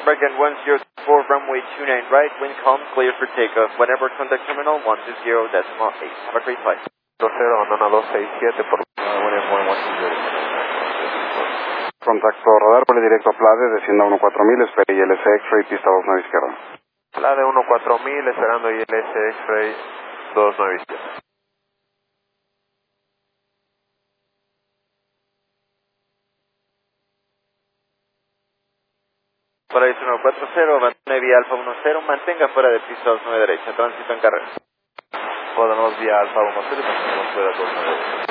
American 104, runway 29 right, wind calm, clear for takeoff. Whenever contact terminal 120.8. Have a great flight. 20, abandona 267 por contacto radar, vuelo directo a Plade, descienda 14000, espere ILS X-Ray, pista 29 izquierda. Plade 14000, esperando ILS X-Ray 29 izquierda. Paraíso 140, abandone vía Alfa 10, mantenga fuera de pista 29 derecha, tránsito en carrera. Podemos vía Alfa 10, mantenemos fuera 29 derecha.